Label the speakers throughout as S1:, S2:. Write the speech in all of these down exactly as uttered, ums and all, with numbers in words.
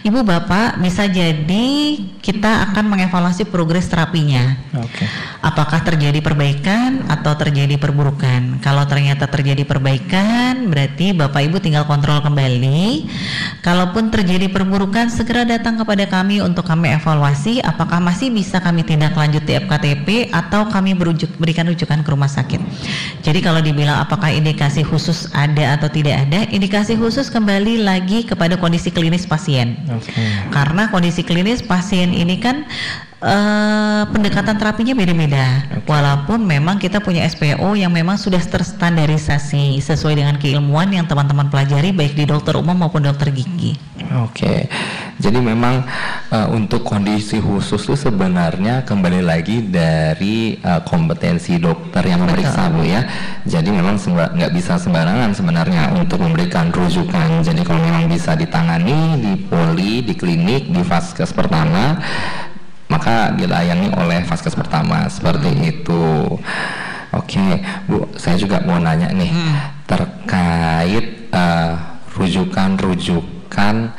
S1: Ibu Bapak bisa jadi kita akan mengevaluasi progres terapinya.
S2: Oke.
S1: Apakah terjadi perbaikan atau terjadi perburukan? Kalau ternyata terjadi perbaikan, berarti Bapak Ibu tinggal kontrol kembali. Kalaupun terjadi perburukan, segera datang kepada kami untuk kami evaluasi apakah masih bisa kami tindak lanjut di F K T P atau kami berujuk, berikan rujukan ke rumah sakit. Jadi kalau dibilang apakah indikasi khusus ada atau tidak ada, indikasi khusus kembali lagi kepada kondisi klinis pasien.
S2: Okay.
S1: Karena kondisi klinis pasien ini kan Uh, pendekatan terapinya beda-beda. Okay. Walaupun memang kita punya S P O yang memang sudah terstandarisasi sesuai dengan keilmuan yang teman-teman pelajari baik di dokter umum maupun dokter gigi.
S2: Oke, okay. Jadi memang uh, untuk kondisi khusus itu sebenarnya kembali lagi dari uh, kompetensi dokter yang memeriksa, Bu ya. Jadi memang nggak bisa sembarangan sebenarnya untuk memberikan rujukan. Jadi kalau memang bisa ditangani di poli, di klinik, di vaskes pertama, maka dilayani oleh vaskes pertama seperti hmm. itu. Oke, Bu, saya juga mau nanya nih hmm. terkait uh, rujukan-rujukan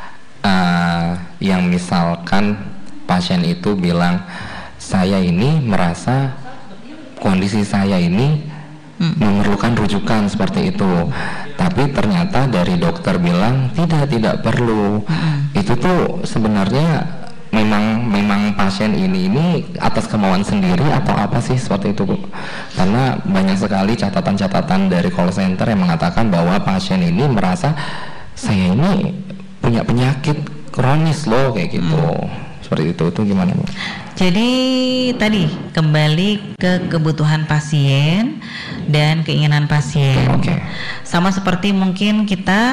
S2: uh, yang misalkan pasien itu bilang saya ini merasa kondisi saya ini hmm. memerlukan rujukan seperti itu, tapi ternyata dari dokter bilang tidak tidak perlu. Hmm. Itu tuh sebenarnya memang memang pasien ini ini atas kemauan sendiri atau apa sih seperti itu, Bu? Karena banyak sekali catatan-catatan dari call center yang mengatakan bahwa pasien ini merasa saya ini punya penyakit kronis loh kayak gitu. Hmm. Seperti itu, itu gimana, Bu?
S1: Jadi tadi kembali ke kebutuhan pasien dan keinginan pasien.
S2: Oke. Okay.
S1: Sama seperti mungkin kita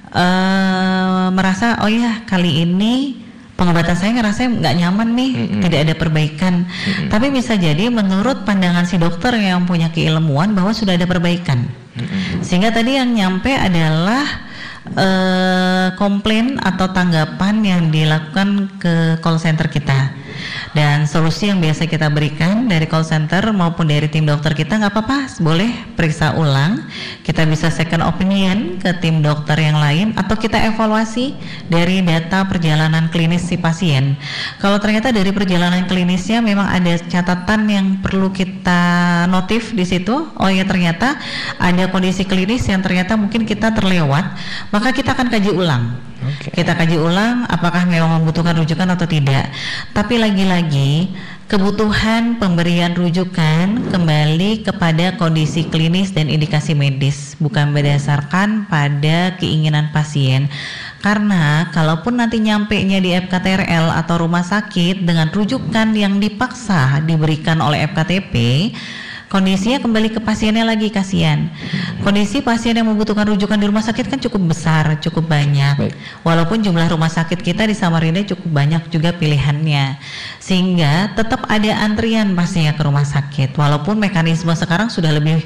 S1: uh, merasa oh ya kali ini pengobatan saya ngerasa nggak nyaman nih, mm-hmm. tidak ada perbaikan. Mm-hmm. Tapi bisa jadi menurut pandangan si dokter yang punya keilmuan bahwa sudah ada perbaikan. Mm-hmm. Sehingga tadi yang nyampe adalah uh, komplain atau tanggapan yang dilakukan ke call center kita. Dan solusi yang biasa kita berikan dari call center maupun dari tim dokter kita, nggak apa-apa, boleh periksa ulang. Kita bisa second opinion ke tim dokter yang lain atau kita evaluasi dari data perjalanan klinis si pasien. Kalau ternyata dari perjalanan klinisnya memang ada catatan yang perlu kita notif di situ, oh ya ternyata ada kondisi klinis yang ternyata mungkin kita terlewat, maka kita akan kaji ulang. Okay. Kita kaji ulang apakah memang membutuhkan rujukan atau tidak. Tapi lagi-lagi kebutuhan pemberian rujukan kembali kepada kondisi klinis dan indikasi medis, bukan berdasarkan pada keinginan pasien. Karena kalaupun nanti nyampenya di F K T R L atau rumah sakit dengan rujukan yang dipaksa diberikan oleh F K T P, kondisinya kembali ke pasiennya lagi, kasihan. Kondisi pasien yang membutuhkan rujukan di rumah sakit kan cukup besar, cukup banyak. Baik. Walaupun jumlah rumah sakit kita di Samarinda cukup banyak juga pilihannya, sehingga tetap ada antrian pastinya ke rumah sakit. Walaupun mekanisme sekarang sudah lebih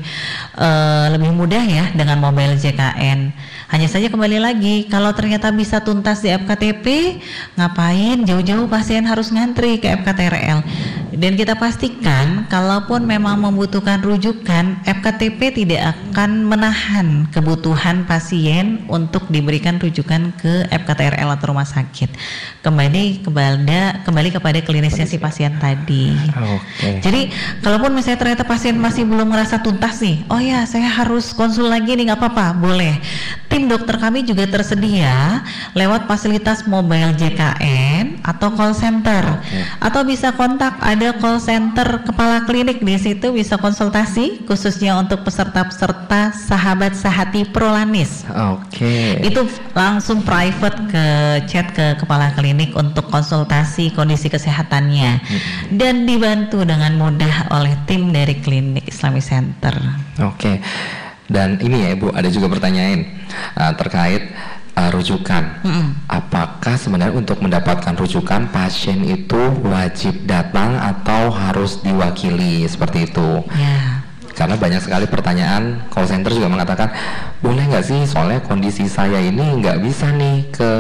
S1: uh, lebih mudah ya dengan mobile J K N. Hanya saja kembali lagi, kalau ternyata bisa tuntas di F K T P, ngapain jauh-jauh pasien harus ngantri ke F K T R L? Dan kita pastikan, kalaupun memang membutuhkan rujukan, F K T P tidak akan menahan kebutuhan pasien untuk diberikan rujukan ke F K T R L atau rumah sakit. Kembali kepada kembali kepada klinisnya si pasien tadi.
S2: Okay.
S1: Jadi, kalaupun misalnya ternyata pasien masih belum merasa tuntas nih, oh ya saya harus konsul lagi nih, nggak apa-apa, boleh. Tim dokter kami juga tersedia lewat fasilitas mobile J K N atau call center, okay. Atau bisa kontak ada call center kepala klinik di situ, bisa konsultasi khususnya untuk peserta-peserta sahabat sehati Prolanis.
S2: Oke. Okay.
S1: Itu langsung private ke chat ke kepala klinik untuk konsultasi kondisi kesehatannya, hmm. dan dibantu dengan mudah oleh tim dari klinik Islamic Center.
S2: Oke. Okay. Dan ini ya Ibu, ada juga pertanyaan uh, terkait uh, rujukan. Mm-hmm. Apakah sebenarnya untuk mendapatkan rujukan pasien itu wajib datang atau harus diwakili seperti itu?
S1: Yeah.
S2: Karena banyak sekali pertanyaan, call center juga mengatakan boleh nggak sih, soalnya kondisi saya ini nggak bisa nih ke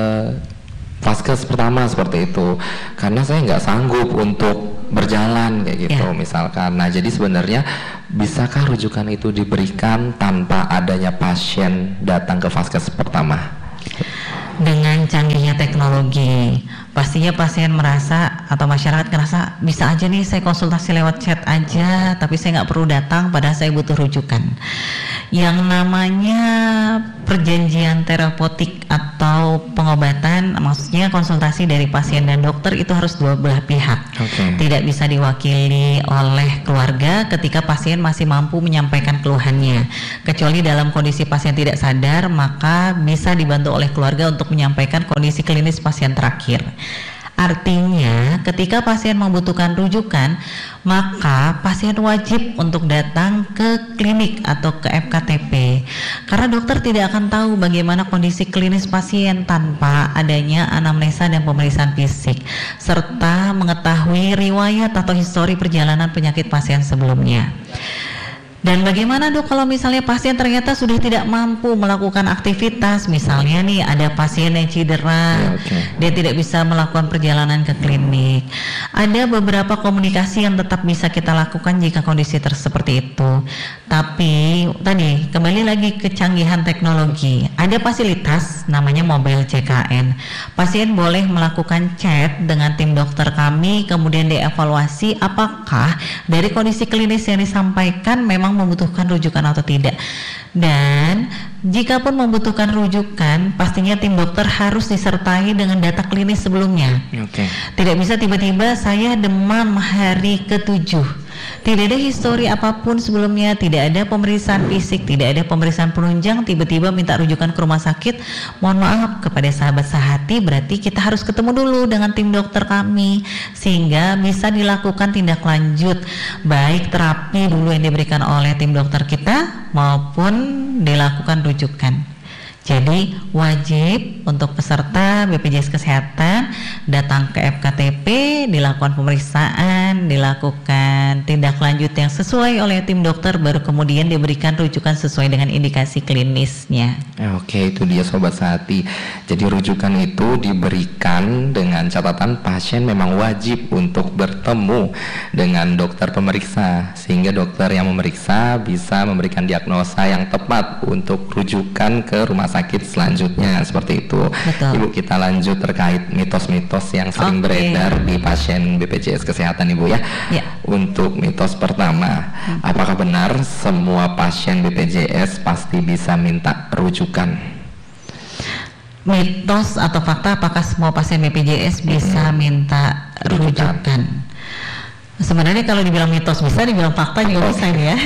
S2: vaskes pertama seperti itu, karena saya nggak sanggup untuk berjalan kayak gitu, yeah. Misalkan. Nah, jadi sebenarnya bisakah rujukan itu diberikan tanpa adanya pasien datang ke vaskes pertama?
S1: dengan canggihnya teknologi, pastinya pasien merasa atau masyarakat merasa bisa aja nih saya konsultasi lewat chat aja, tapi saya nggak perlu datang padahal saya butuh rujukan. Yang namanya perjanjian terapeutik atau pengobatan, maksudnya konsultasi dari pasien dan dokter itu harus dua belah pihak.
S2: Okay.
S1: Tidak bisa diwakili oleh keluarga ketika pasien masih mampu menyampaikan keluhannya. Kecuali dalam kondisi pasien tidak sadar, maka bisa dibantu oleh keluarga untuk menyampaikan kondisi klinis pasien terakhir. Artinya, ketika pasien membutuhkan rujukan, maka pasien wajib untuk datang ke klinik atau ke F K T P. Karena dokter tidak akan tahu bagaimana kondisi klinis pasien tanpa adanya anamnesa dan pemeriksaan fisik, serta mengetahui riwayat atau histori perjalanan penyakit pasien sebelumnya. Dan bagaimana dok kalau misalnya pasien ternyata sudah tidak mampu melakukan aktivitas, misalnya nih ada pasien yang cedera, ya, okay. dia tidak bisa melakukan perjalanan ke klinik. Ada beberapa komunikasi yang tetap bisa kita lakukan jika kondisi ter- seperti itu. Tapi tadi kembali lagi ke canggihan teknologi. Ada fasilitas namanya mobile C K N. Pasien boleh melakukan chat dengan tim dokter kami, kemudian dievaluasi apakah dari kondisi klinis yang disampaikan memang membutuhkan rujukan atau tidak. Dan jika pun membutuhkan rujukan, pastinya tim dokter harus disertai dengan data klinis sebelumnya.
S2: Okay.
S1: Tidak bisa tiba-tiba saya demam hari ketujuh, tidak ada histori apapun sebelumnya, tidak ada pemeriksaan fisik, tidak ada pemeriksaan penunjang, tiba-tiba minta rujukan ke rumah sakit. Mohon maaf kepada sahabat sehati, berarti kita harus ketemu dulu dengan tim dokter kami sehingga bisa dilakukan tindak lanjut, baik terapi dulu yang diberikan oleh tim dokter kita maupun dilakukan rujukan. Jadi wajib untuk peserta B P J S Kesehatan datang ke F K T P, dilakukan pemeriksaan, dilakukan tindak lanjut yang sesuai oleh tim dokter, baru kemudian diberikan rujukan sesuai dengan indikasi klinisnya.
S2: Oke, itu dia Sobat Sehati. Jadi rujukan itu diberikan dengan catatan pasien memang wajib untuk bertemu dengan dokter pemeriksa, sehingga dokter yang memeriksa bisa memberikan diagnosa yang tepat untuk rujukan ke rumah sakit selanjutnya, seperti itu.
S1: Betul.
S2: Ibu, kita lanjut terkait mitos-mitos yang sering
S1: okay.
S2: beredar di pasien B P J S Kesehatan, Ibu ya.
S1: Ya.
S2: Untuk mitos pertama, hmm. apakah benar semua pasien B P J S pasti bisa minta rujukan?
S1: Mitos atau fakta, apakah semua pasien B P J S bisa hmm. minta rujukan? rujukan? Sebenarnya kalau dibilang mitos bisa, dibilang fakta juga bisa ya.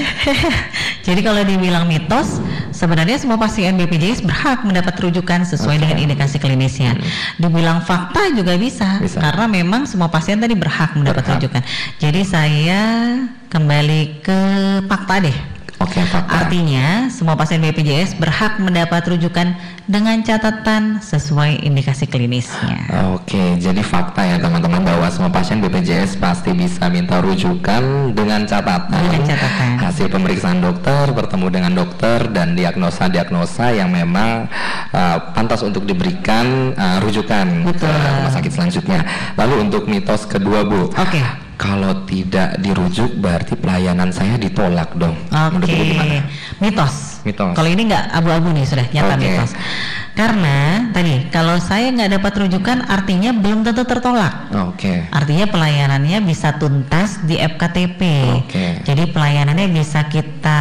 S1: Jadi kalau dibilang mitos, sebenarnya semua pasien B P J S berhak mendapat rujukan sesuai okay. dengan indikasi klinisnya. Hmm. Dibilang fakta juga bisa, bisa, karena memang semua pasien tadi berhak mendapat berhak. rujukan. Jadi saya kembali ke fakta deh.
S2: Oke, okay,
S1: artinya semua pasien B P J S berhak mendapat rujukan dengan catatan sesuai indikasi klinisnya.
S2: Oke, okay, jadi fakta ya teman-teman bahwa semua pasien B P J S pasti bisa minta rujukan dengan catatan,
S1: dengan catatan
S2: hasil pemeriksaan dokter, bertemu dengan dokter, dan diagnosa-diagnosa yang memang uh, pantas untuk diberikan uh, rujukan Betul. ke rumah sakit selanjutnya. Lalu untuk mitos kedua, Bu. Oke. Okay. Kalau tidak dirujuk berarti pelayanan saya ditolak dong.
S1: Oke. Okay. Mitos.
S2: Mitos.
S1: Kalau ini nggak abu-abu nih, sudah nyata okay. mitos. Karena tadi kalau saya nggak dapat rujukan artinya belum tentu tertolak.
S2: Oke. Okay.
S1: Artinya pelayanannya bisa tuntas di F K T P. Oke. Okay. Jadi pelayanannya bisa kita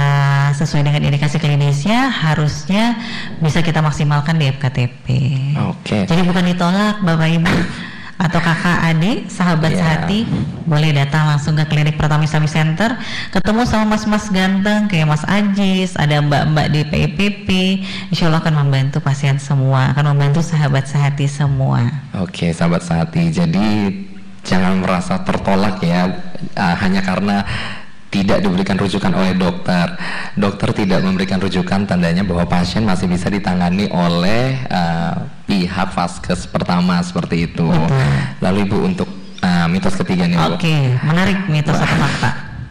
S1: sesuai dengan indikasi klinisnya, harusnya bisa kita maksimalkan di F K T P.
S2: Oke. Okay.
S1: Jadi bukan ditolak, Bapak Ibu. Atau kakak adik, sahabat yeah. sehati, boleh datang langsung ke klinik Pratama Islamic Center, ketemu sama mas-mas ganteng kayak Mas Ajis, ada mbak-mbak di P I P P, insya Allah akan membantu pasien semua, akan membantu sahabat sehati semua.
S2: Oke, okay, sahabat sehati, jadi jangan merasa tertolak ya, uh, hanya karena tidak diberikan rujukan oleh dokter. Dokter tidak memberikan rujukan, tandanya bahwa pasien masih bisa ditangani oleh uh, pihak vaskes pertama, seperti itu. Betul. Lalu Ibu untuk uh, mitos ketiga nih, Bu.
S1: Oke, menarik mitos atau fakta.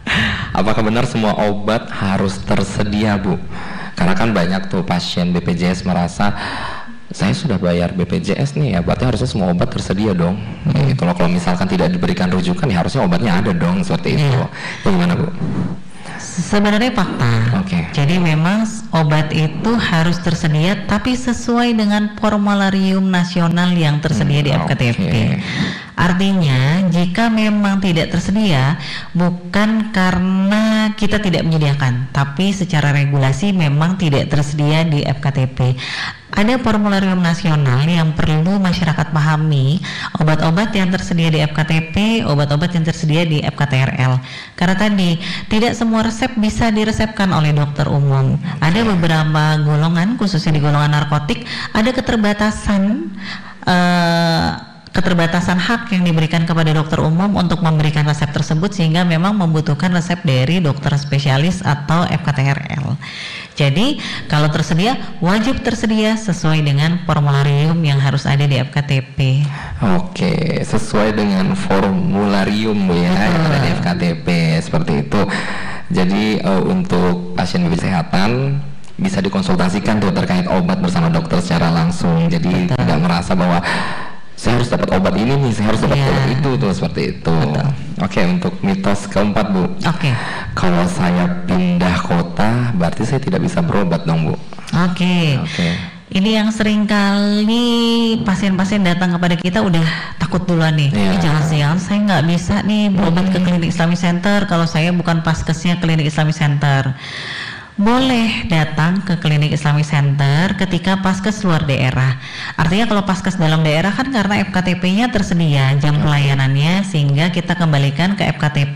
S2: Apakah benar semua obat harus tersedia, Bu? Karena kan banyak tuh pasien B P J S merasa, saya sudah bayar B P J S nih ya, berarti harusnya semua obat tersedia dong. Hmm. Gitu loh. Kalau misalkan tidak diberikan rujukan, ya harusnya obatnya ada dong, seperti itu.
S1: Yeah.
S2: Bagaimana, Bu?
S1: Sebenarnya fakta.
S2: Oke.
S1: Jadi memang obat itu harus tersedia, tapi sesuai dengan formularium nasional yang tersedia
S2: Hmm,
S1: di F K T P.
S2: oke.
S1: Artinya jika memang tidak tersedia, bukan karena kita tidak menyediakan, tapi secara regulasi memang tidak tersedia di F K T P. Ada formularium nasional yang perlu masyarakat pahami, obat-obat yang tersedia di F K T P, obat-obat yang tersedia di F K T R L. Karena tadi tidak semua resep bisa diresepkan oleh dokter umum. Ada beberapa golongan, khususnya di golongan narkotik, ada keterbatasan uh, keterbatasan hak yang diberikan kepada dokter umum untuk memberikan resep tersebut, sehingga memang membutuhkan resep dari dokter spesialis atau F K T R L. Jadi kalau tersedia, wajib tersedia sesuai dengan formularium yang harus ada di F K T P.
S2: Oke, sesuai dengan formularium Bu ya yang ada di F K T P seperti itu. Jadi uh, untuk pasien B P J S Kesehatan bisa dikonsultasikan tuh terkait obat bersama dokter secara langsung. Jadi Betul. tidak merasa bahwa saya harus dapat obat ini nih, saya harus dapat yeah. obat itu tuh seperti itu. Betul. Oke, untuk mitos keempat Bu.
S1: Oke.
S2: Kalau saya pindah kota, berarti saya tidak bisa berobat dong Bu.
S1: Oke. Oke. Ini yang sering kali pasien-pasien datang kepada kita udah takut duluan nih. Yeah. Eh, jangan-jangan saya nggak bisa nih berobat hmm. ke klinik Islamic Center kalau saya bukan paskesnya klinik Islamic Center. Boleh datang ke klinik Islamic Center ketika paskes luar daerah. Artinya kalau paskes dalam daerah kan karena F K T P-nya tersedia jam pelayanannya, sehingga kita kembalikan ke F K T P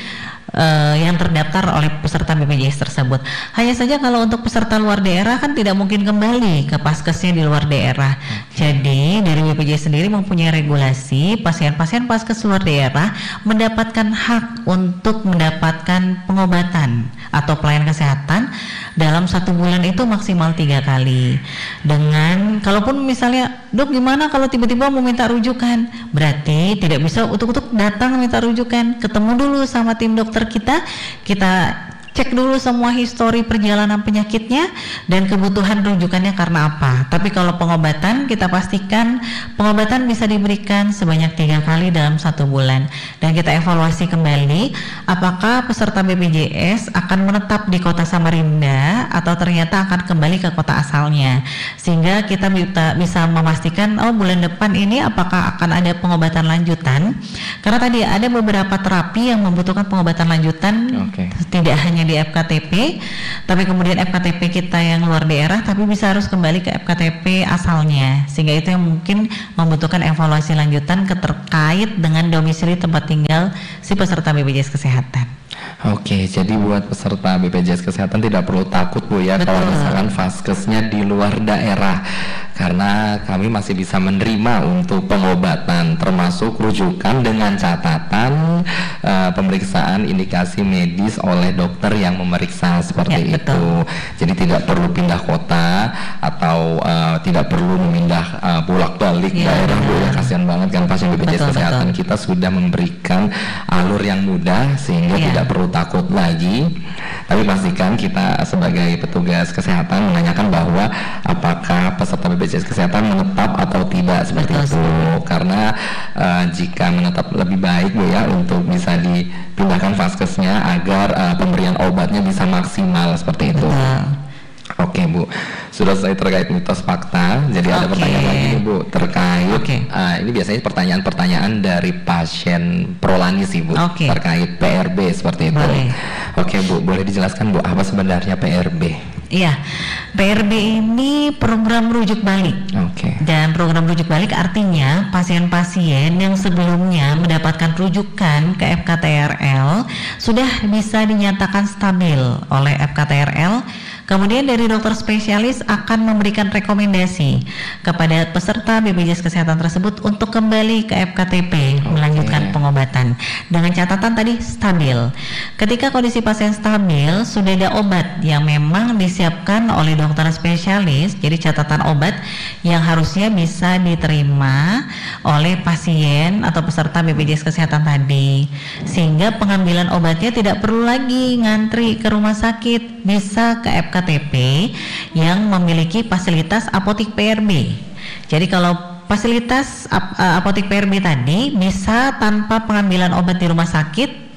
S1: Uh, yang terdaftar oleh peserta B P J S tersebut. Hanya saja kalau untuk peserta luar daerah kan tidak mungkin kembali ke paskesnya di luar daerah. Jadi dari B P J S sendiri mempunyai regulasi, pasien-pasien paskes luar daerah mendapatkan hak untuk mendapatkan pengobatan atau pelayanan kesehatan dalam satu bulan itu maksimal tiga kali. Dengan kalaupun misalnya, dok gimana kalau tiba-tiba mau minta rujukan, berarti tidak bisa utuk-utuk datang minta rujukan, ketemu dulu sama tim dokter kita, kita cek dulu semua histori perjalanan penyakitnya dan kebutuhan rujukannya karena apa. Tapi kalau pengobatan, kita pastikan pengobatan bisa diberikan sebanyak tiga kali dalam satu bulan, dan kita evaluasi kembali apakah peserta B P J S akan menetap di kota Samarinda atau ternyata akan kembali ke kota asalnya, sehingga kita bisa memastikan oh bulan depan ini apakah akan ada pengobatan lanjutan, karena tadi ada beberapa terapi yang membutuhkan pengobatan lanjutan. Okay. Tidak hanya di F K T P, tapi kemudian F K T P kita yang luar daerah, tapi bisa harus kembali ke F K T P asalnya, sehingga itu yang mungkin membutuhkan evaluasi lanjutan terkait dengan domisili tempat tinggal si peserta B P J S Kesehatan.
S2: Oke, jadi buat peserta B P J S Kesehatan tidak perlu takut Bu ya. Betul. Kalau misalkan vaskesnya di luar daerah, karena kami masih bisa menerima untuk pengobatan termasuk rujukan dengan catatan uh, pemeriksaan indikasi medis oleh dokter yang memeriksa seperti ya, itu. Jadi tidak perlu pindah kota atau uh, tidak perlu memindah uh, bolak-balik ya, daerah Bu ya. Kasihan banget kan pasien B P J S betul, Kesehatan betul. Kita sudah memberikan alur yang mudah sehingga ya. tidak perlu takut lagi. Tapi pastikan kita sebagai petugas kesehatan menanyakan bahwa apakah peserta B P J S Kesehatan menetap atau tidak seperti betul. itu. Karena uh, jika menetap lebih baik Bu ya untuk bisa dipindahkan vaskesnya agar uh, pemberian obatnya bisa maksimal seperti itu. Betul. Oke Bu, sudah selesai terkait mitos fakta. Jadi okay. ada pertanyaan lagi nih Bu terkait okay. uh, ini biasanya pertanyaan-pertanyaan dari pasien prolani sih Bu okay. terkait P R B seperti itu. Boleh. Oke Bu, boleh dijelaskan Bu apa sebenarnya P R B?
S1: Iya, P R B ini program rujuk balik. Oke. Okay. Dan program rujuk balik artinya pasien-pasien yang sebelumnya mendapatkan rujukan ke F K T R L sudah bisa dinyatakan stabil oleh F K T R L. Kemudian dari dokter spesialis akan memberikan rekomendasi kepada peserta B P J S Kesehatan tersebut untuk kembali ke F K T P okay. melanjutkan pengobatan dengan catatan tadi stabil. Ketika kondisi pasien stabil, sudah ada obat yang memang disiapkan oleh dokter spesialis. Jadi catatan obat yang harusnya bisa diterima oleh pasien atau peserta B P J S Kesehatan tadi, sehingga pengambilan obatnya tidak perlu lagi ngantri ke rumah sakit, bisa ke F K T P yang memiliki fasilitas apotik P R B. Jadi kalau fasilitas ap, uh, apotik P R B tadi bisa tanpa pengambilan obat di rumah sakit,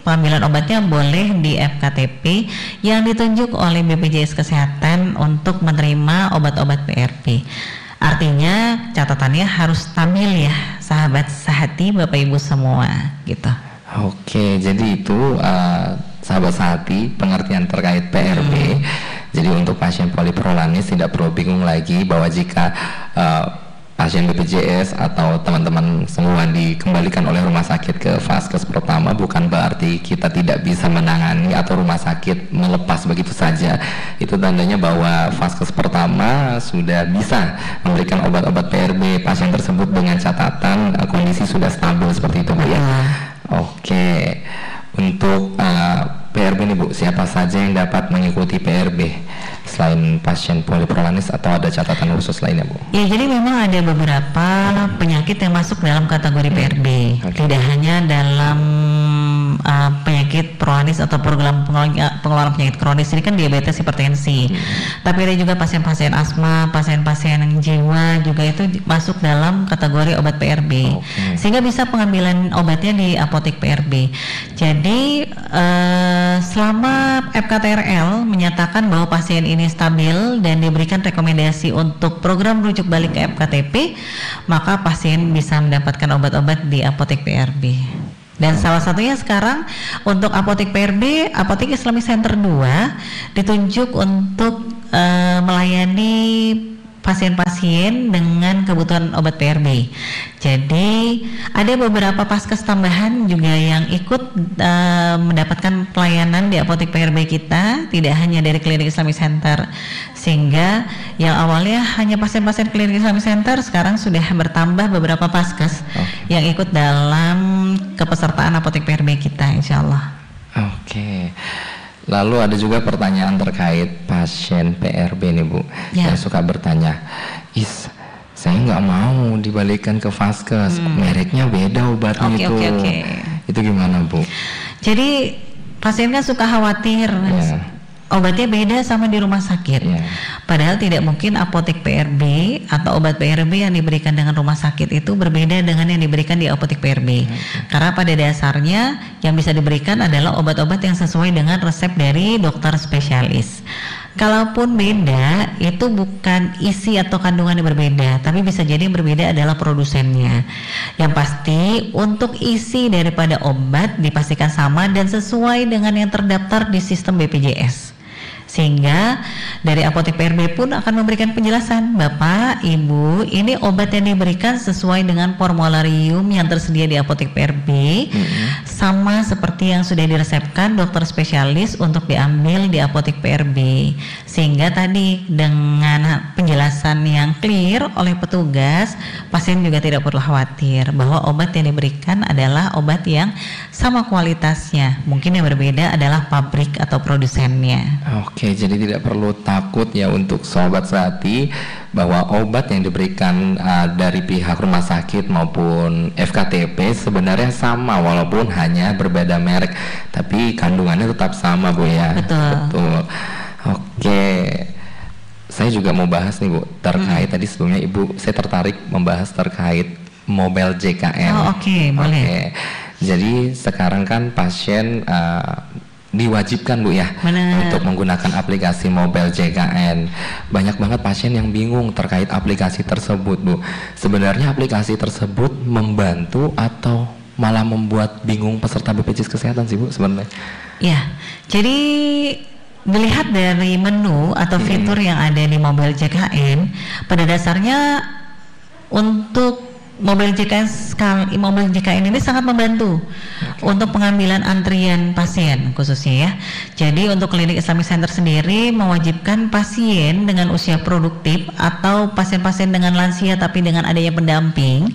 S1: pengambilan obatnya boleh di F K T P yang ditunjuk oleh B P J S Kesehatan untuk menerima obat-obat P R B. Artinya catatannya harus stabil ya, sahabat sehati Bapak Ibu semua gitu.
S2: Oke, jadi itu uh, sahabat sehati pengertian terkait P R B. Hmm. Jadi untuk pasien poliprolanis tidak perlu bingung lagi bahwa jika uh, pasien B P J S atau teman-teman semua dikembalikan oleh rumah sakit ke vaskes pertama, bukan berarti kita tidak bisa menangani atau rumah sakit melepas begitu saja. Itu tandanya bahwa vaskes pertama sudah bisa memberikan obat-obat P R B pasien tersebut dengan catatan uh, kondisi sudah stabil seperti itu, Bu ya. Oke, untuk uh, P R B nih Bu, siapa saja yang dapat mengikuti P R B selain pasien poliprolanis atau ada catatan khusus lainnya Bu?
S1: Ya, jadi memang ada beberapa penyakit yang masuk dalam kategori P R B. Okay. Tidak hanya dalam uh, penyakit prolanis atau program pengelolaan penyakit kronis, ini kan diabetes, hipertensi. Hmm. Tapi ada juga pasien-pasien asma, pasien-pasien yang jiwa juga itu masuk dalam kategori obat P R B. Okay. Sehingga bisa pengambilan obatnya di apotek P R B. Jadi uh, selama F K T R L menyatakan bahwa pasien ini stabil dan diberikan rekomendasi untuk program rujuk balik ke F K T P, maka pasien bisa mendapatkan obat-obat di apotek P R B. Dan salah satunya sekarang untuk apotek P R B, Apotek Islamic Center dua ditunjuk untuk uh, melayani pasien-pasien dengan kebutuhan obat P R B. Jadi ada beberapa paskes tambahan juga yang ikut uh, mendapatkan pelayanan di apotek P R B kita, tidak hanya dari Klinik Islamic Center, sehingga yang awalnya hanya pasien-pasien Klinik Islamic Center sekarang sudah bertambah beberapa paskes okay. yang ikut dalam kepesertaan apotek P R B kita, insya Allah.
S2: Oke. Okay. Lalu ada juga pertanyaan terkait pasien P R B nih Bu, ya. Yang suka bertanya, is saya nggak mau dibalikan ke vaskes, hmm. mereknya beda obatnya okay, itu, okay, okay. Itu gimana Bu?
S1: Jadi pasien kan suka khawatir, ya. Obatnya beda sama di rumah sakit, ya. Padahal tidak mungkin apotek P R B atau obat P R B yang diberikan dengan rumah sakit itu berbeda dengan yang diberikan di apotek P R B. Hmm. Karena pada dasarnya yang bisa diberikan adalah obat-obat yang sesuai dengan resep dari dokter spesialis. Kalaupun beda, itu bukan isi atau kandungan yang berbeda, tapi bisa jadi yang berbeda adalah produsennya. Yang pasti untuk isi daripada obat dipastikan sama dan sesuai dengan yang terdaftar di sistem B P J S. Sehingga dari apotek P R B pun akan memberikan penjelasan, Bapak, Ibu, ini obat yang diberikan sesuai dengan formularium yang tersedia di apotek P R B, mm-hmm. sama seperti yang sudah diresepkan dokter spesialis untuk diambil di apotek P R B. Sehingga tadi dengan penjelasan yang clear oleh petugas, pasien juga tidak perlu khawatir bahwa obat yang diberikan adalah obat yang sama kualitasnya. Mungkin yang berbeda adalah pabrik atau produsennya.
S2: Oke, jadi tidak perlu takut ya untuk sobat sehati bahwa obat yang diberikan uh, dari pihak rumah sakit maupun F K T P sebenarnya sama walaupun hanya berbeda merek, tapi kandungannya tetap sama Bu ya.
S1: Betul.
S2: Betul. Oke. Saya juga mau bahas nih Bu terkait hmm. tadi sebelumnya Ibu, saya tertarik membahas terkait mobile J K N.
S1: Oh, oke, okay, boleh.
S2: Okay. Jadi sekarang kan pasien uh, diwajibkan Bu ya, benar, untuk menggunakan aplikasi mobile J K N. Banyak banget pasien yang bingung terkait aplikasi tersebut Bu. Sebenarnya aplikasi tersebut membantu atau malah membuat bingung peserta B P J S Kesehatan sih Bu sebenarnya?
S1: Ya, jadi dilihat dari menu atau fitur hmm. yang ada di mobile J K N, pada dasarnya untuk Mobile J K N sekali, mobile J K N ini sangat membantu okay. untuk pengambilan antrian pasien khususnya ya. Jadi untuk Klinik Islamic Center sendiri mewajibkan pasien dengan usia produktif atau pasien-pasien dengan lansia tapi dengan adanya pendamping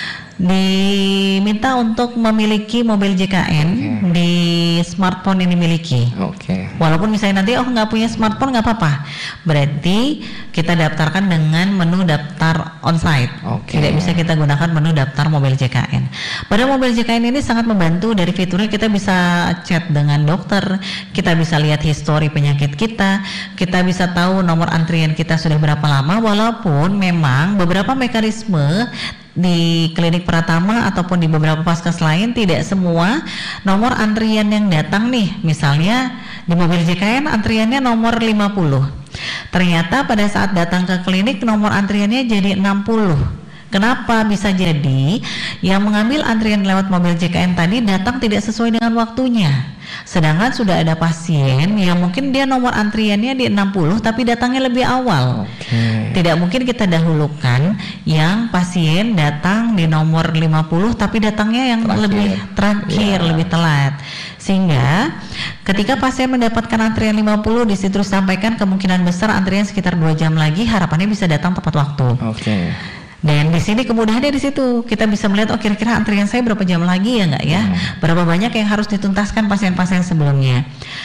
S1: diminta untuk memiliki mobil J K N okay. di smartphone yang dimiliki.
S2: Oke. Okay.
S1: Walaupun misalnya nanti oh nggak punya smartphone nggak apa-apa, berarti kita daftarkan dengan menu daftar onsite. Okay. Tidak bisa kita gunakan menu daftar mobil J K N. Pada mobil J K N ini sangat membantu dari fiturnya, kita bisa chat dengan dokter, kita bisa lihat histori penyakit kita, kita bisa tahu nomor antrian kita sudah berapa lama. Walaupun memang beberapa mekanisme di Klinik Pratama ataupun di beberapa Paskes lain tidak semua nomor antrian yang datang nih, misalnya di mobil J K N antriannya nomor lima puluh. Ternyata pada saat datang ke klinik nomor antriannya jadi enam puluh. Kenapa? Bisa jadi yang mengambil antrian lewat mobil J K N tadi datang tidak sesuai dengan waktunya. Sedangkan sudah ada pasien yang mungkin dia nomor antriannya di enam puluh tapi datangnya lebih awal.
S2: Okay.
S1: Tidak mungkin kita dahulukan yang pasien datang di nomor lima puluh tapi datangnya yang
S2: terakhir.
S1: lebih terakhir, yeah. lebih telat. Sehingga ketika pasien mendapatkan antrian lima puluh, di situ disampaikan kemungkinan besar antrian sekitar dua jam lagi, harapannya bisa datang tepat waktu.
S2: Oke. Okay.
S1: Dan di sini kemudahannya di situ kita bisa melihat, oh kira-kira antrian saya berapa jam lagi ya nggak ya, hmm. berapa banyak yang harus dituntaskan pasien-pasien sebelumnya.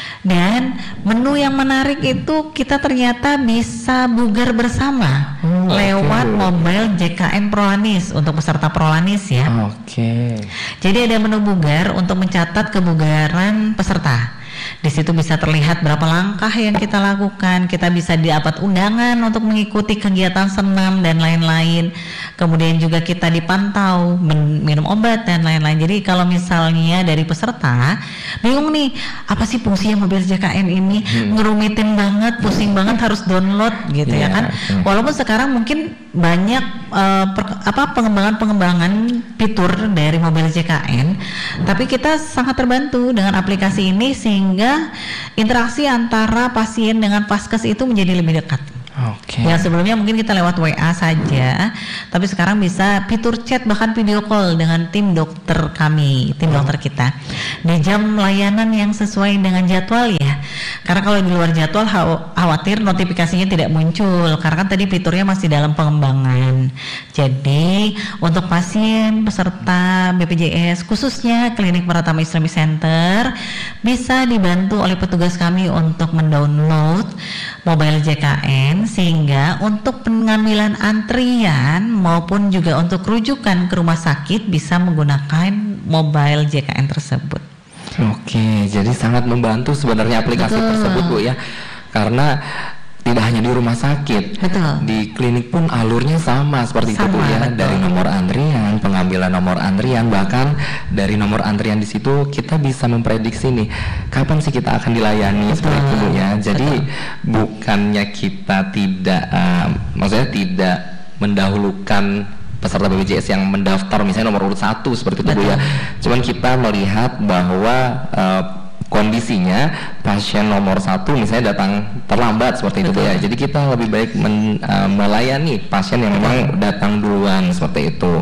S1: Dan menu yang menarik itu kita ternyata bisa bugar bersama hmm, lewat okay. mobile J K N Prolanis untuk peserta Prolanis ya.
S2: Oke. Okay.
S1: Jadi ada menu bugar untuk mencatat kebugaran peserta. Di situ bisa terlihat berapa langkah yang kita lakukan. Kita bisa dapat undangan untuk mengikuti kegiatan senam dan lain-lain. Kemudian juga kita dipantau minum obat dan lain-lain. Jadi kalau misalnya dari peserta bingung nih, apa sih fungsinya mobil J K N ini? Hmm. Ngerumitin banget, pusing banget harus download gitu yeah, ya kan. Okay. Walaupun sekarang mungkin banyak uh, per, apa pengembangan-pengembangan fitur dari mobil J K N, tapi kita sangat terbantu dengan aplikasi ini sehingga interaksi antara pasien dengan Paskes itu menjadi lebih dekat.
S2: Oke. Okay.
S1: Yang sebelumnya mungkin kita lewat W A saja, tapi sekarang bisa fitur chat bahkan video call dengan tim dokter kami, tim oh. dokter kita di jam layanan yang sesuai dengan jadwal ya. Karena kalau di luar jadwal khawatir notifikasinya tidak muncul karena kan tadi fiturnya masih dalam pengembangan. Jadi untuk pasien peserta B P J S khususnya Klinik Pratama Islamic Center bisa dibantu oleh petugas kami untuk mendownload mobile J K N sehingga untuk pengambilan antrian maupun juga untuk rujukan ke rumah sakit bisa menggunakan mobile J K N tersebut.
S2: Oke, jadi sangat membantu sebenarnya aplikasi Betul. tersebut Bu ya, karena tidak hanya di rumah sakit,
S1: Betul.
S2: di klinik pun alurnya sama seperti
S1: sama,
S2: itu Bu ya, betul. Dari nomor antrian, pengambilan nomor antrian, bahkan dari nomor antrian di situ kita bisa memprediksi nih kapan sih kita akan dilayani, betul. Seperti itu Bu ya. Jadi betul. bukannya kita tidak, uh, maksudnya tidak mendahulukan peserta B P J S yang mendaftar misalnya nomor urut satu seperti itu Bu ya. Cuman kita melihat bahwa uh, kondisinya pasien nomor satu misalnya datang terlambat seperti Betul. itu ya. Jadi kita lebih baik men, uh, melayani pasien yang memang datang duluan seperti itu.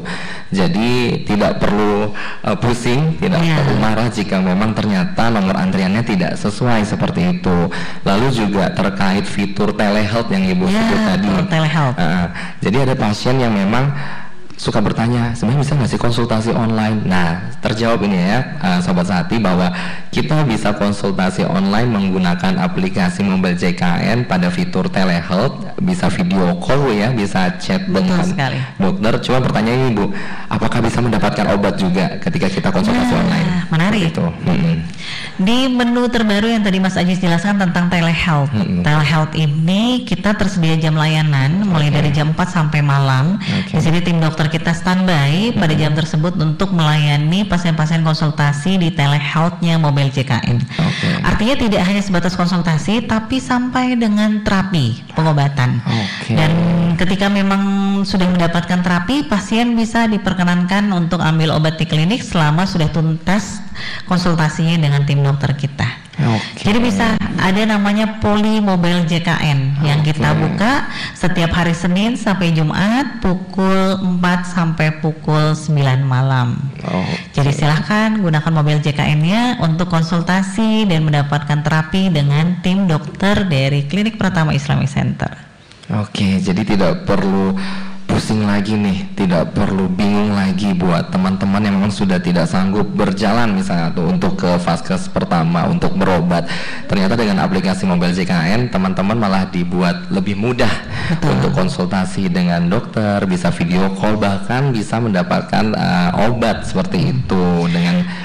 S2: Jadi tidak perlu uh, pusing, tidak yeah. perlu marah jika memang ternyata nomor antriannya tidak sesuai seperti itu. Lalu juga terkait fitur telehealth yang Ibu
S1: yeah,
S2: sebut tadi.
S1: Telehealth.
S2: Uh, jadi ada pasien yang memang suka bertanya, sebenarnya bisa nggak sih konsultasi online? Nah, terjawab ini ya, uh, Sobat Sehati, bahwa kita bisa konsultasi online menggunakan aplikasi mobile J K N pada fitur telehealth, bisa video call ya, bisa chat dengan dokter. Cuma pertanyaannya Bu, apakah bisa mendapatkan obat juga ketika kita konsultasi nah, online?
S1: Menarik.
S2: Itu. Hmm.
S1: Di menu terbaru yang tadi Mas Ajis jelaskan tentang telehealth, hmm. telehealth ini kita tersedia jam layanan mulai okay. dari jam empat sampai malam. Okay. Di sini tim dokter kita standby hmm. pada jam tersebut untuk melayani pasien-pasien konsultasi di telehealth-nya mobile J K N. Okay. Artinya tidak hanya sebatas konsultasi, tapi sampai dengan terapi pengobatan. Okay. Dan ketika memang sudah mendapatkan terapi, pasien bisa diperkenankan untuk ambil obat di klinik selama sudah tuntas konsultasinya dengan tim dokter kita. Okay. Jadi bisa ada namanya Poli Mobile J K N yang okay. kita buka setiap hari Senin sampai Jumat pukul empat sampai pukul sembilan malam. Okay. Jadi silahkan gunakan mobil J K N-nya untuk konsultasi dan mendapatkan terapi dengan tim dokter dari Klinik Pratama Islamic Center.
S2: Oke, okay, jadi tidak perlu pusing lagi nih, tidak perlu bingung lagi buat teman-teman yang memang sudah tidak sanggup berjalan misalnya tuh untuk ke vaskes pertama untuk berobat. Ternyata dengan aplikasi mobile J K N teman-teman malah dibuat lebih mudah Betul. Untuk konsultasi dengan dokter, bisa video call, bahkan bisa mendapatkan uh, obat seperti itu dengan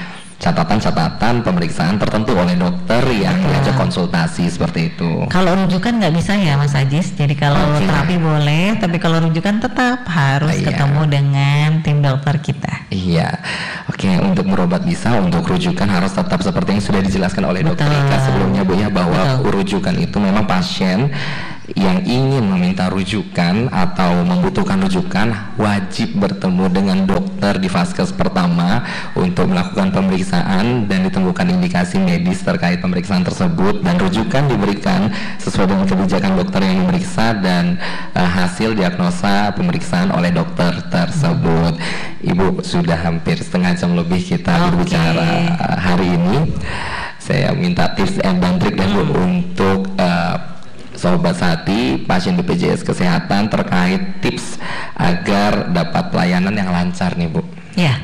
S2: catatan-catatan pemeriksaan tertentu oleh dokter yang diajak konsultasi seperti itu.
S1: Kalau rujukan nggak bisa ya Mas Ajis, jadi kalau okay. terapi boleh, tapi kalau rujukan tetap harus ah, ketemu iya. dengan tim dokter kita.
S2: Iya, oke okay, untuk berobat bisa, untuk rujukan harus tetap seperti yang sudah dijelaskan oleh Betul. dokter Ika sebelumnya Bu ya, bahwa Betul. rujukan itu memang pasien yang ingin meminta rujukan atau membutuhkan rujukan wajib bertemu dengan dokter di vaskes pertama untuk melakukan pemeriksaan dan ditemukan indikasi medis terkait pemeriksaan tersebut, dan rujukan diberikan sesuai dengan kebijakan dokter yang memeriksa dan uh, hasil diagnosa pemeriksaan oleh dokter tersebut. Ibu, sudah hampir setengah jam lebih kita okay. berbicara uh, hari ini. Saya minta tips and trik dan Bu untuk uh, Sobat Sehati, pasien B P J S Kesehatan terkait tips agar dapat pelayanan yang lancar nih Bu.
S1: Ya,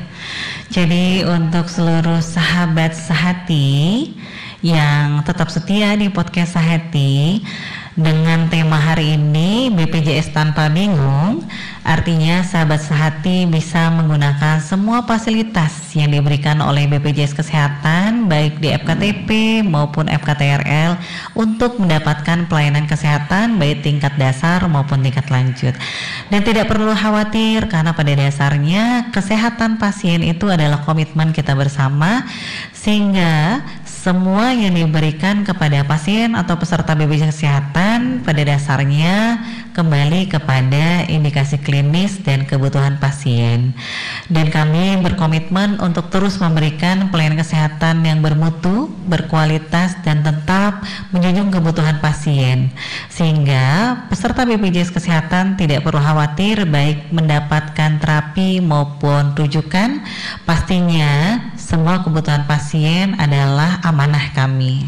S1: jadi untuk seluruh sahabat Sehati yang tetap setia di podcast Sehati dengan tema hari ini B P J S tanpa bingung, artinya sahabat Sehati bisa menggunakan semua fasilitas yang diberikan oleh B P J S Kesehatan baik di F K T P maupun F K T R L untuk mendapatkan pelayanan kesehatan baik tingkat dasar maupun tingkat lanjut. Dan tidak perlu khawatir karena pada dasarnya kesehatan pasien itu adalah komitmen kita bersama, sehingga semua yang diberikan kepada pasien atau peserta B P J S Kesehatan pada dasarnya kembali kepada indikasi klinis dan kebutuhan pasien. Dan kami berkomitmen untuk terus memberikan pelayanan kesehatan yang bermutu, berkualitas, dan tetap menjunjung kebutuhan pasien, sehingga peserta B P J S Kesehatan tidak perlu khawatir baik mendapatkan terapi maupun rujukan. Pastinya semua kebutuhan pasien adalah amanah kami.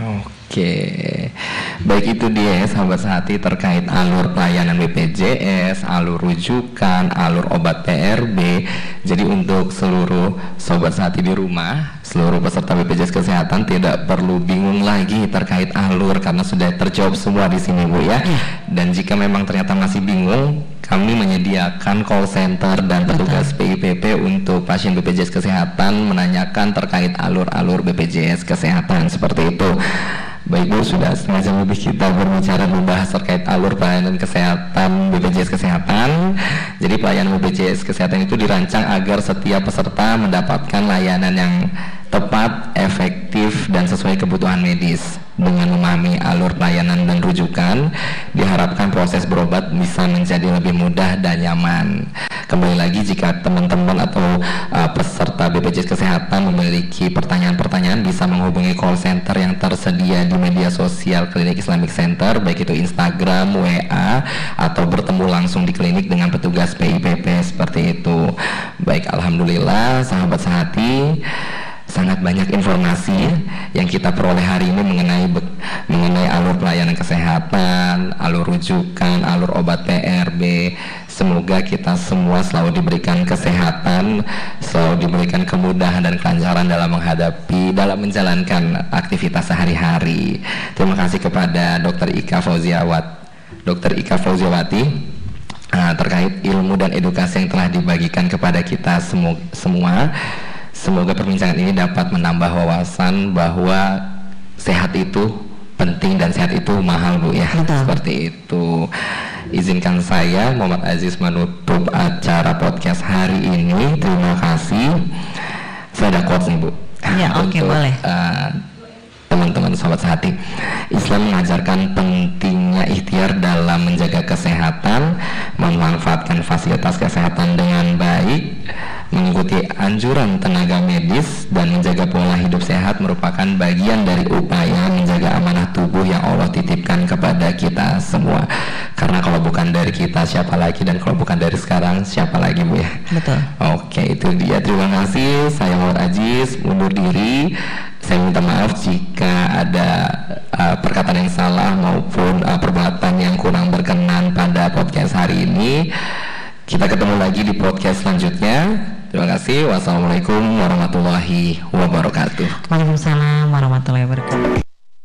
S2: Oke, baik itu dia ya sahabat Sehati terkait alur pelayanan B P J S, alur rujukan, alur obat P R B. Jadi untuk seluruh sobat Sehati di rumah, seluruh peserta B P J S Kesehatan tidak perlu bingung lagi terkait alur karena sudah terjawab semua di sini Bu ya. Dan jika memang ternyata masih bingung, kami menyediakan call center dan petugas P I P P untuk pasien B P J S Kesehatan menanyakan terkait alur-alur B P J S Kesehatan seperti itu. Baik Bu, sudah setengah jam lebih kita berbicara membahas terkait alur pelayanan kesehatan B P J S Kesehatan. Jadi pelayanan B P J S Kesehatan itu dirancang agar setiap peserta mendapatkan layanan yang tepat, efektif, dan sesuai kebutuhan medis. Dengan memahami alur pelayanan dan rujukan, diharapkan proses berobat bisa menjadi lebih mudah dan nyaman. Kembali lagi, jika teman-teman atau uh, peserta B P J S Kesehatan memiliki pertanyaan-pertanyaan, bisa menghubungi call center yang tersedia di media sosial Klinik Islamic Center, baik itu Instagram, W A, atau bertemu langsung di klinik dengan petugas P I P P seperti itu. Baik, alhamdulillah sahabat Sehati, sangat banyak informasi yang kita peroleh hari ini mengenai mengenai alur pelayanan kesehatan, alur rujukan, alur obat P R B. Semoga kita semua selalu diberikan kesehatan, selalu diberikan kemudahan dan kelancaran dalam menghadapi, dalam menjalankan aktivitas sehari-hari. Terima kasih kepada Dokter Ika Fauziawati, Dokter Ika Fauziawati uh, terkait ilmu dan edukasi yang telah dibagikan kepada kita semu semua. Semoga perbincangan ini dapat menambah wawasan bahwa sehat itu penting dan sehat itu mahal Bu ya. Betul. Seperti itu. Izinkan saya Muhammad Aziz menutup acara podcast hari ini. Terima kasih. Saya ada quotes nih Bu.
S1: Ya, oke, okay, boleh.
S2: Uh, teman-teman sobat Sehati, Islam mengajarkan pentingnya ikhtiar dalam menjaga kesehatan, memanfaatkan fasilitas kesehatan dengan baik, mengikuti anjuran tenaga medis, dan menjaga pola hidup sehat merupakan bagian dari upaya menjaga amanah tubuh yang Allah titipkan kepada kita semua. Karena kalau bukan dari kita siapa lagi, dan kalau bukan dari sekarang siapa lagi Bu ya.
S1: Betul.
S2: Oke, itu dia. Terima kasih. Saya Muhammad Aziz undur diri. Saya minta maaf jika ada uh, perkataan yang salah maupun uh, perbuatan yang kurang berkenan pada podcast hari ini. Kita ketemu lagi di podcast selanjutnya. Terima kasih. Wassalamualaikum warahmatullahi wabarakatuh.
S1: Waalaikumsalam warahmatullahi wabarakatuh.